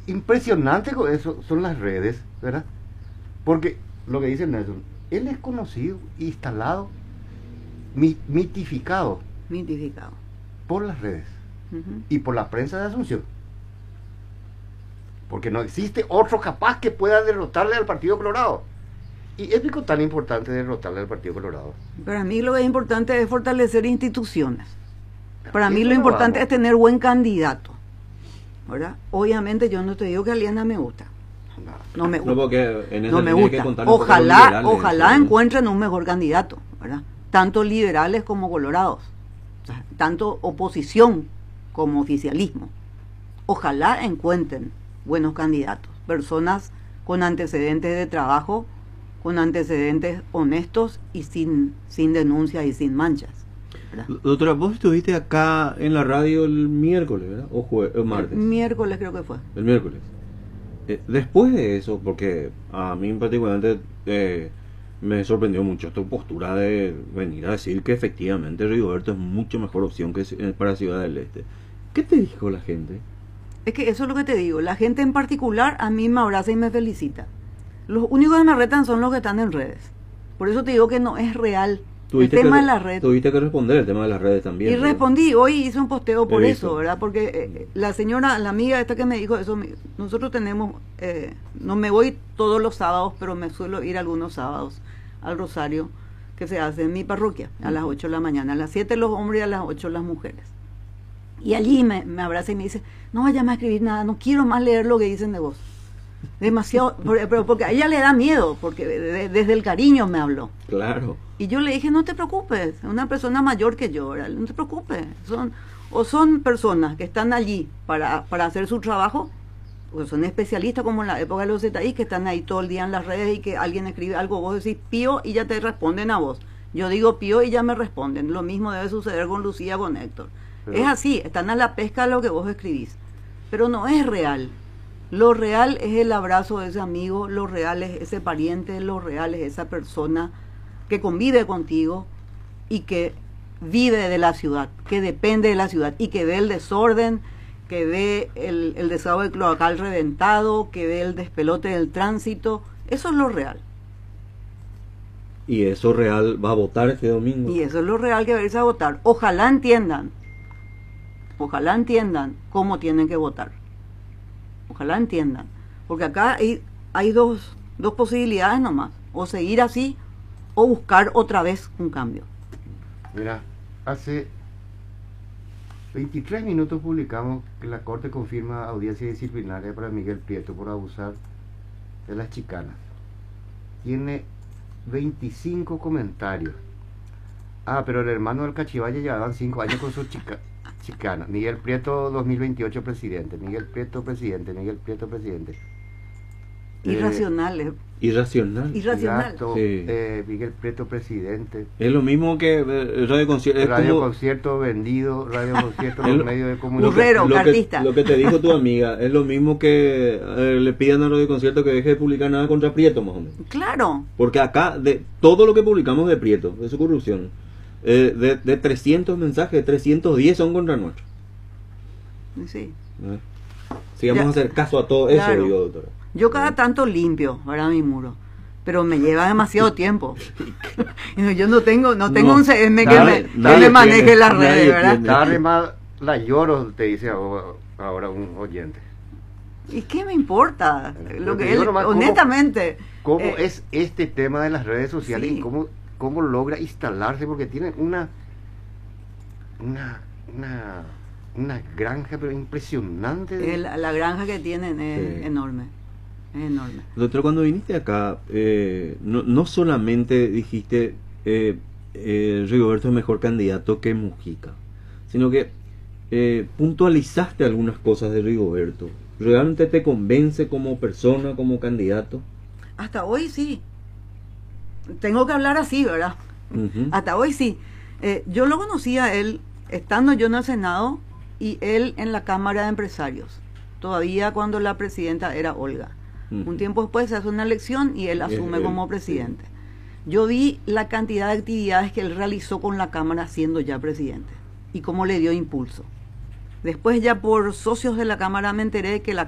impresionante con eso son las redes, ¿verdad? Porque lo que dice Nelson, él es conocido, instalado, mitificado Mitificado. por las redes Ujú. y por la prensa de Asunción. Porque no existe otro capaz que pueda derrotarle al Partido Colorado. Y es algo tan importante derrotarle al Partido Colorado. Para mí lo que es importante es fortalecer instituciones. Para mí Eso lo no importante vamos. es tener buen candidato, ¿verdad? Obviamente yo no te digo que Aliana me gusta. No me No, gusta. porque en ese No me tiene que gusta. contar un poco con los Ojalá, liberales, ojalá ¿no? encuentren un mejor candidato, ¿verdad? Tanto liberales como colorados. O sea, tanto oposición como oficialismo. Ojalá encuentren buenos candidatos, personas con antecedentes de trabajo, con antecedentes honestos y sin denuncias y sin manchas, ¿verdad? Doctora, vos estuviste acá en la radio el miércoles, ¿verdad? O martes. Miércoles creo que fue. El miércoles. Después de eso, porque a mí particularmente me sorprendió mucho tu postura de venir a decir que efectivamente Rigoberto es mucho mejor opción que para Ciudad del Este. ¿Qué te dijo la gente? Es que eso es lo que te digo. La gente en particular a mí me abraza y me felicita. Los únicos que me retan son los que están en redes. Por eso te digo que no es real. El tema de la red. Tuviste que responder el tema de las redes también. Y ¿verdad? respondí, hoy hice un posteo por He eso, visto. ¿verdad? Porque la señora, la amiga esta que me dijo eso, nosotros tenemos, no me voy todos los sábados, pero me suelo ir algunos sábados al Rosario, que se hace en mi parroquia, a las 8 de la mañana, a las 7 los hombres y a las 8 las mujeres. Y allí me abraza y me dice, no vayas más a escribir nada, no quiero más leer lo que dicen de vos. Demasiado, pero porque a ella le da miedo, porque desde el cariño me habló. Claro. Y yo le dije, no te preocupes, es una persona mayor que yo, ¿verdad? No te preocupes. Son personas que están allí para hacer su trabajo, porque son especialistas como en la época de los ZI, que están ahí todo el día en las redes y que alguien escribe algo, vos decís pío y ya te responden a vos. Yo digo pío y ya me responden. Lo mismo debe suceder con Lucía, con Héctor. Pero es así, están a la pesca de lo que vos escribís. Pero no es real. Lo real es el abrazo de ese amigo, lo real es ese pariente, lo real es esa persona que convive contigo y que vive de la ciudad, que depende de la ciudad y que ve el desorden, que ve el desagüe cloacal reventado, que ve el despelote del tránsito. Eso es lo real. Y eso real va a votar este domingo. Y eso es lo real que va a irse a votar. Ojalá entiendan cómo tienen que votar. Ojalá entiendan. Porque acá hay dos posibilidades nomás. O seguir así o buscar otra vez un cambio. Mira, hace 23 minutos publicamos que la Corte confirma audiencia disciplinaria para Miguel Prieto por abusar de las chicanas. Tiene 25 comentarios. Ah, pero el hermano del Cachivalle llevaban 5 años con su chicana. Miguel Prieto 2028 presidente. Miguel Prieto presidente. Miguel Prieto presidente. Irracionales. Irracional. Irracional. Gasto, Sí. Miguel Prieto presidente. Es lo mismo que Radio Concierto. Radio concierto vendido, radio concierto en los medios de comunicación. Burrero, lo cartista. lo que te dijo tu amiga es lo mismo que le pidan a Radio Concierto que deje de publicar nada contra Prieto, más o menos. Claro. Porque acá, de todo lo que publicamos de Prieto, de su corrupción, de 300 mensajes, 310 son contra nuestros. Sí. ¿Eh? Si vamos Ya. a hacer caso a todo eso, Claro. digo, doctora. Yo cada tanto limpio, ¿verdad? Mi muro. Pero me lleva demasiado tiempo. Y yo no tengo un CM que me maneje las redes, nadie ¿verdad? tiene. Dale más la lloro, te dice ahora un oyente. ¿Y qué me importa? Lo que Te digo él, nomás honestamente. ¿Cómo es este tema de las redes sociales sí. y cómo logra instalarse? Porque tiene una granja pero impresionante. La granja que tienen es Sí. enorme. Es enorme. Doctor, cuando viniste acá, no solamente dijiste Rigoberto es mejor candidato que Mujica, sino que puntualizaste algunas cosas de Rigoberto. ¿Realmente te convence como persona, como candidato? Hasta hoy sí. Tengo que hablar así, ¿verdad? Ujú. Hasta hoy sí. Yo lo conocí a él estando yo en el Senado y él en la Cámara de Empresarios. Todavía cuando la presidenta era Olga. Ujú. Un tiempo después se hace una elección y él asume él, como presidente. Yo vi la cantidad de actividades que él realizó con la Cámara siendo ya presidente y cómo le dio impulso. Después ya por socios de la Cámara me enteré que la